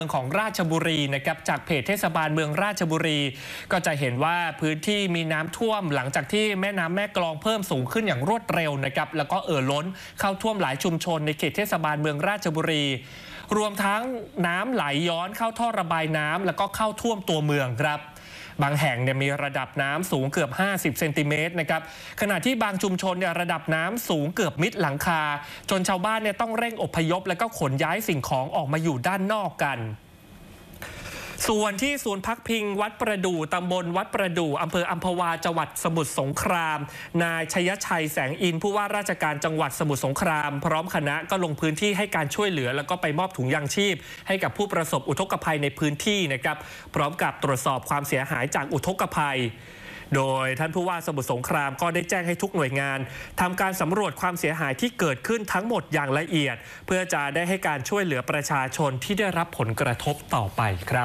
ของราชบุรีนะครับจากเพจเทศบาลเมืองราชบุรีก็จะเห็นว่าพื้นที่มีน้ำท่วมหลังจากที่แม่น้ำแม่กลองเพิ่มสูงขึ้นอย่างรวดเร็วนะครับแล้วก็ล้นเข้าท่วมหลายชุมชนในเขตเทศบาลเมืองราชบุรีรวมทั้งน้ำไหลย้อนเข้าท่อระบายน้ำแล้วก็เข้าท่วมตัวเมืองครับบางแห่งมีระดับน้ำสูงเกือบ50เซนติเมตรนะครับขณะที่บางชุมชนระดับน้ำสูงเกือบมิดหลังคาจนชาวบ้านต้องเร่งอพยพแล้วก็ขนย้ายสิ่งของออกมาอยู่ด้านนอกกันส่วนที่ศูนย์พักพิงวัดประดู่ตำบลวัดประดู่อำเภออัมพวาจังหวัดสมุทรสงครามนายชัยชัยแสงอินผู้ว่าราชการจังหวัดสมุทรสงครามพร้อมคณะก็ลงพื้นที่ให้การช่วยเหลือแล้วก็ไปมอบถุงยางชีพให้กับผู้ประสบอุทกภัยในพื้นที่นะครับพร้อมกับตรวจสอบความเสียหายจากอุทกภัยโดยท่านผู้ว่าสมุทรสงครามก็ได้แจ้งให้ทุกหน่วยงานทำการสำรวจความเสียหายที่เกิดขึ้นทั้งหมดอย่างละเอียดเพื่อจะได้ให้การช่วยเหลือประชาชนที่ได้รับผลกระทบต่อไปครับ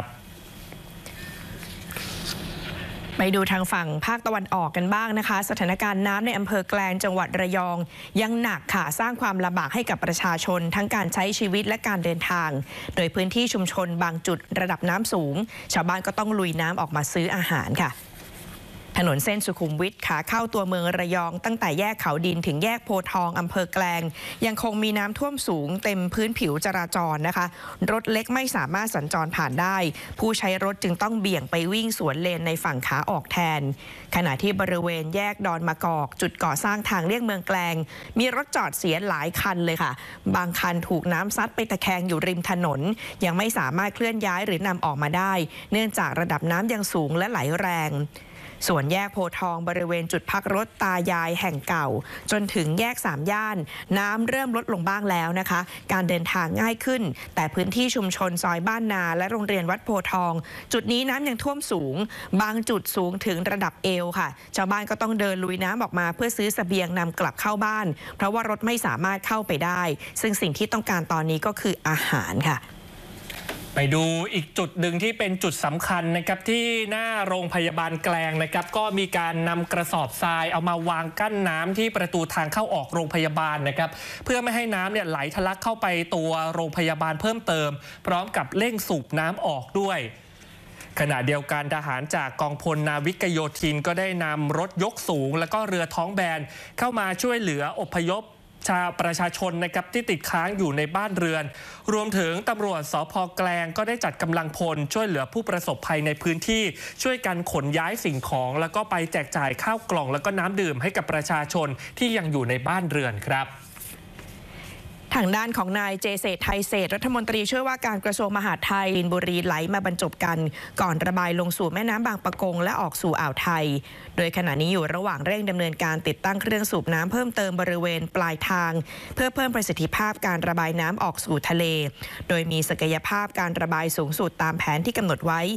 ไปดูทางฝั่งภาคตะวันออกกันบ้างนะคะสถานการณ์น้ำในอำเภอแกลงจังหวัดระยองยังหนักค่ะสร้างความลำบากให้กับประชาชนทั้งการใช้ชีวิตและการเดินทางโดยพื้นที่ชุมชนบางจุดระดับน้ำสูงชาวบ้านก็ต้องลุยน้ำออกมาซื้ออาหารค่ะถนนเส้นสุขุมวิทขาเข้าตัวเมืองระยองตั้งแต่แยกเขาดินถึงแยกโพทองอำเภอแกลงยังคงมีน้ำท่วมสูงเต็มพื้นผิวจราจรนะคะรถเล็กไม่สามารถสัญจรผ่านได้ผู้ใช้รถจึงต้องเบี่ยงไปวิ่งสวนเลนในฝั่งขาออกแทนขณะที่บริเวณแยกดอนมะกอกจุดก่อสร้างทางเลี่ยงเมืองแกลงมีรถจอดเสียหลายคันเลยค่ะบางคันถูกน้ำซัดไปตะแคงอยู่ริมถนนยังไม่สามารถเคลื่อนย้ายหรือนำออกมาได้เนื่องจากระดับน้ำยังสูงและไหลแรงส่วนแยกโพทองบริเวณจุดพักรถตายายแห่งเก่าจนถึงแยก3ย่านน้ำเริ่มลดลงบ้างแล้วนะคะการเดินทางง่ายขึ้นแต่พื้นที่ชุมชนซอยบ้านนาและโรงเรียนวัดโพทองจุดนี้น้ำยังท่วมสูงบางจุดสูงถึงระดับเอวค่ะชาวบ้านก็ต้องเดินลุยน้ำออกมาเพื่อซื้อเสบียงนำกลับเข้าบ้านเพราะว่ารถไม่สามารถเข้าไปได้ซึ่งสิ่งที่ต้องการตอนนี้ก็คืออาหารค่ะไปดูอีกจุดหนึ่งที่เป็นจุดสำคัญนะครับที่หน้าโรงพยาบาลแกลงนะครับก็มีการนำกระสอบทรายเอามาวางกั้นน้ำที่ประตูทางเข้าออกโรงพยาบาลนะครับเพื่อไม่ให้น้ำไหลทะลักเข้าไปตัวโรงพยาบาลเพิ่มเติมพร้อมกับเร่งสูบน้ำออกด้วยขณะเดียวกันทหารจากกองพลนาวิกโยธินก็ได้นำรถยกสูงและก็เรือท้องแบนเข้ามาช่วยเหลืออพยพประชาชนนะครับที่ติดค้างอยู่ในบ้านเรือนรวมถึงตำรวจสภ.แกลงก็ได้จัดกำลังพลช่วยเหลือผู้ประสบภัยในพื้นที่ช่วยกันขนย้ายสิ่งของแล้วก็ไปแจกจ่ายข้าวกล่องแล้วก็น้ำดื่มให้กับประชาชนที่ยังอยู่ในบ้านเรือนครับทางด้านของนายเจเศรษฐ์ไทยเศรษฐ์รัฐมนตรีช่วยว่าการกระทรวงมหาดไทยบินบุรีไหลมาบรรจบกันก่อนระบายลงสู่แม่น้ำบางปะกงและออกสู่อ่าวไทยโดยขณะนี้อยู่ระหว่างเร่งดำเนินการติดตั้งเครื่องสูบน้ำเพิ่มเติมบริเวณปลายทางเพื่อเพิ่มประสิทธิภาพการระบายน้ำออกสู่ทะเลโดยมีศักยภาพการระบายสูงสุดตามแผนที่กำหนดไว้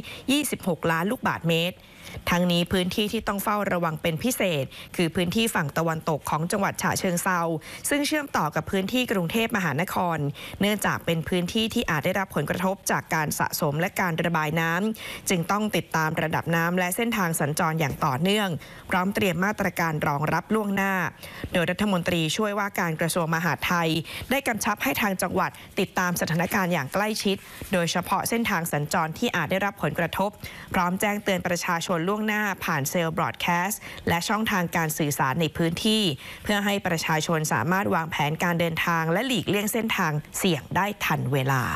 26 ล้านลูกบาศก์เมตรทั้งนี้พื้นที่ที่ต้องเฝ้าระวังเป็นพิเศษคือพื้นที่ฝั่งตะวันตกของจังหวัดฉะเชิงเทราซึ่งเชื่อมต่อกับพื้นที่กรุงเทพมหานครเนื่องจากเป็นพื้นที่ที่อาจได้รับผลกระทบจากการสะสมและการระบายน้ำจึงต้องติดตามระดับน้ำและเส้นทางสัญจรอย่างต่อเนื่องพร้อมเตรียมมาตรการรองรับล่วงหน้าโดยรัฐมนตรีช่วยว่าการกระทรวงมหาดไทยได้กำชับให้ทางจังหวัดติดตามสถานการณ์อย่างใกล้ชิดโดยเฉพาะเส้นทางสัญจรที่อาจได้รับผลกระทบพร้อมแจ้งเตือนประชาชนล่วงหน้าผ่านเซลล์บรอดแคสต์และช่องทางการสื่อสารในพื้นที่เพื่อให้ประชาชนสามารถวางแผนการเดินทางและหลีกเลี่ยงเส้นทางเสี่ยงได้ทันเวลา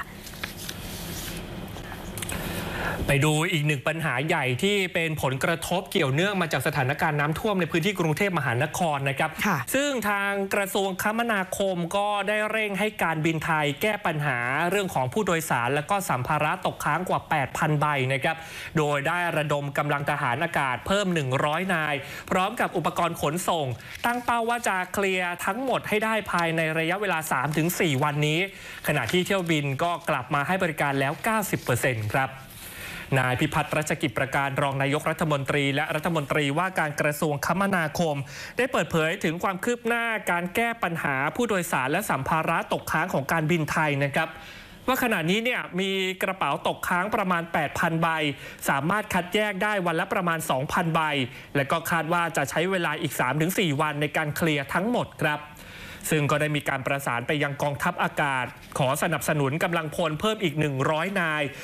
ไปดูอีกหนึ่งปัญหาใหญ่ที่เป็นผลกระทบเกี่ยวเนื่องมาจากสถานการณ์น้ำท่วมในพื้นที่กรุงเทพมหานครนะครับซึ่งทางกระทรวงคมนาคมก็ได้เร่งให้การบินไทยแก้ปัญหาเรื่องของผู้โดยสารและก็สัมภาระตกค้างกว่า 8,000 ใบนะครับโดยได้ระดมกำลังทหารอากาศเพิ่ม100 นายพร้อมกับอุปกรณ์ขนส่งตั้งเป้าว่าจะเคลียร์ทั้งหมดให้ได้ภายในระยะเวลา 3-4 วันนี้ขณะที่เที่ยวบินก็กลับมาให้บริการแล้ว 90% ครับนายพิพัฒน์รัชกิจประการรองนายกรัฐมนตรีและรัฐมนตรีว่าการกระทรวงคมนาคมได้เปิดเผยถึงความคืบหน้าการแก้ปัญหาผู้โดยสารและสัมภาระตกค้างของการบินไทยนะครับว่าขณะนี้มีกระเป๋าตกค้างประมาณ 8,000 ใบสามารถคัดแยกได้วันละประมาณ 2,000 ใบและก็คาดว่าจะใช้เวลาอีก 3-4 วันในการเคลียร์ทั้งหมดครับซึ่งก็ได้มีการประสานไปยังกองทัพอากาศขอสนับสนุนกำลังพลเพิ่มอีก100 นาย